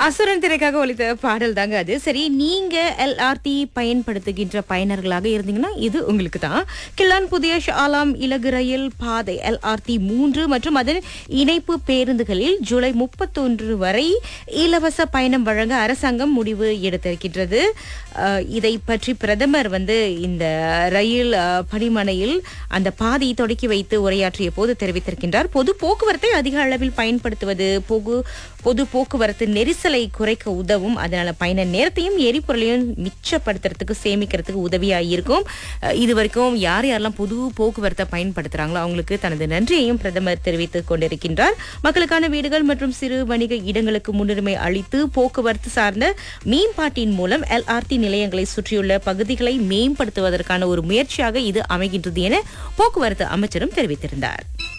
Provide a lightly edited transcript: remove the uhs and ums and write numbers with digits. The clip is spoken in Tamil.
அசுரன் திரைக்காக ஒலித்த பாடல் தாங்க அது. சரி, நீங்க எல்ஆர்டி பயன்படுத்துகின்ற பயனர்களாக இருந்தீங்கன்னா இது உங்களுக்கு தான். கில்லான் புதிய ஷாலாம் இலகு ரயில் பாதை எல்ஆர்டி 3 மற்றும் அதன் இணைப்பு பேருந்துகளில் ஜூலை 31 வரை இலவச பயணம் வழங்க அரசாங்கம் முடிவு எடுத்திருக்கின்றது. இதை பற்றி பிரதமர் இந்த ரயில் பணிமனையில் அந்த பாதையை தொடக்கி வைத்து உரையாற்றிய போது தெரிவித்திருக்கின்றார். பொது போக்குவரத்தை அதிக அளவில் பயன்படுத்துவது பொது போக்குவரத்து நெரிசலை குறைக்க உதவும். அதனால பயண நேரத்தையும் எரிபொருளையும் மிச்சப்படுத்துறதுக்கு சேமிக்கிறதுக்கு உதவியா இருக்கும். இதுவரைக்கும் யாரெல்லாம் பொது போக்குவரத்தை பயன்படுத்துறாங்களோ அவங்களுக்கு தனது நன்றியையும் பிரதமர் தெரிவித்துக் கொண்டிருக்கின்றார். மக்களுக்கான வீடுகள் மற்றும் சிறு வணிக இடங்களுக்கு முன்னுரிமை அளித்து போக்குவரத்து சார்ந்த மேம்பாட்டின் மூலம் எல்ஆர்டி நிலையங்களை சுற்றியுள்ள பகுதிகளை மேம்படுத்துவதற்கான ஒரு முயற்சியாக இது அமைகின்றது என போக்குவரத்து அமைச்சரும் தெரிவித்திருந்தார்.